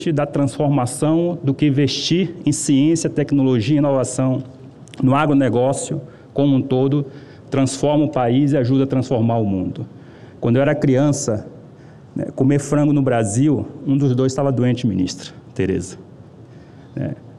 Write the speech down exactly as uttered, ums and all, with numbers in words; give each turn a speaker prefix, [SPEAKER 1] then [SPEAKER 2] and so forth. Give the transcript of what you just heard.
[SPEAKER 1] da transformação do que investir em ciência, tecnologia e inovação no agronegócio como um todo transforma o país e ajuda a transformar o mundo. Quando eu era criança, né, comer frango no Brasil, um dos dois estava doente, ministra Tereza. É.